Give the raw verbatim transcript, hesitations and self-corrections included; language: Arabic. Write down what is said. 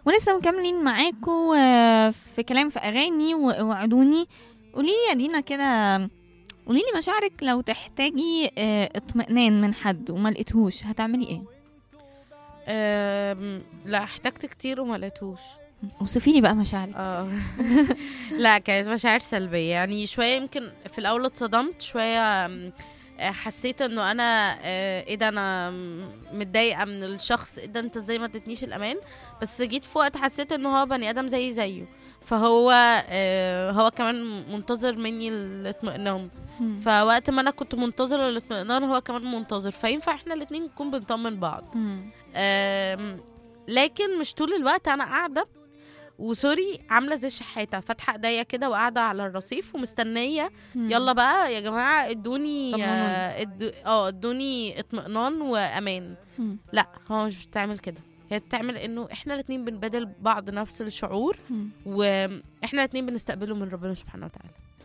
ولسه مكملين معاكم في كلام في اغاني ووعدوني. قولي لي يا دينا كده، قولي لي مشاعرك لو تحتاجي آه، اطمئنان من حد وما لقيتهوش هتعملي ايه؟ أم، لا احتجت كتير وما لقيتهوش. وصفي لي بقى مشاعرك. اه لا كانت مشاعر سلبية، يعني شوية يمكن في الأول اتصدمت شوية. أم، آه، حسيت انه انا آه، ايه ده، انا متضايقة من الشخص، ايه ده انت ازاي ما ادتنيش الامان. بس جيت في وقت حسيت انه هو بني ادم زي زيه، فهو آه، هو كمان منتظر مني الاطمئنان. مم. فوقت ما انا كنت منتظرة الاطمئنان هو كمان منتظر، فينفع احنا الاتنين نكون بنطمن بعض. مم. آم، لكن مش طول الوقت انا قاعده وسوري عامله زي الشحاته فاتحه ايديا كده وقاعده على الرصيف ومستنيه. مم. يلا بقى يا جماعه ادوني طمنوني. آه، ادو- اه ادوني اطمئنان وامان. مم. لا هو مش بتعمل كده، هي بتعمل انه احنا الاتنين بنبادل بعض نفس الشعور، مم. واحنا الاتنين بنستقبله من ربنا سبحانه وتعالى.